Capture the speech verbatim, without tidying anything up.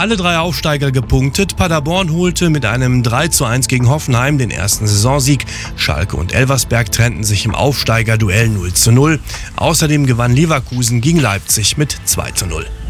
alle drei Aufsteiger gepunktet. Paderborn holte mit einem drei zu eins gegen Hoffenheim den ersten Saisonsieg. Schalke und Elversberg trennten sich im Aufsteigerduell null zu null. Außerdem gewann Leverkusen gegen Leipzig mit zwei zu null.